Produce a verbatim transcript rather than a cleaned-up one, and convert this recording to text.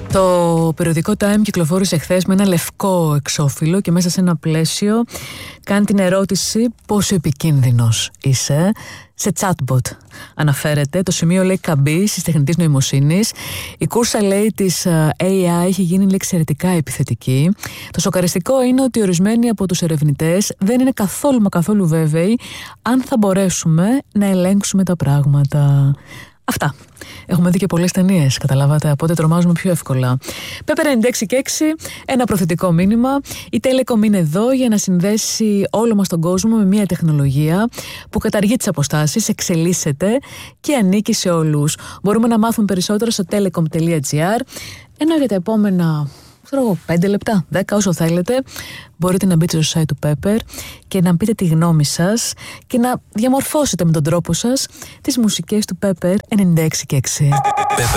Το περιοδικό Time κυκλοφόρησε χθες με ένα λευκό εξώφυλλο και μέσα σε ένα πλαίσιο κάνει την ερώτηση πόσο επικίνδυνος είσαι. Σε chatbot αναφέρεται, το σημείο λέει καμπής της τεχνητής νοημοσύνης. Η κούρσα λέει της έι άι έχει γίνει εξαιρετικά επιθετική. Το σοκαριστικό είναι ότι ορισμένοι από τους ερευνητές δεν είναι καθόλου μα καθόλου βέβαιοι αν θα μπορέσουμε να ελέγξουμε τα πράγματα. Αυτά. Έχουμε δει και πολλές ταινίες, καταλάβατε, οπότε τρομάζουμε πιο εύκολα. Πέπερ ενενήντα έξι και έξι, ένα προθετικό μήνυμα. Η Telecom είναι εδώ για να συνδέσει όλο μας τον κόσμο με μια τεχνολογία που καταργεί τις αποστάσεις, εξελίσσεται και ανήκει σε όλους. Μπορούμε να μάθουμε περισσότερο στο telecom τελεία gr. Ενώ για τα επόμενα ξέρω εγώ, πέντε λεπτά, δέκα όσο θέλετε, μπορείτε να μπείτε στο site του Pepper και να πείτε τη γνώμη σας και να διαμορφώσετε με τον τρόπο σας τις μουσικές του Pepper ενενήντα έξι και έξι.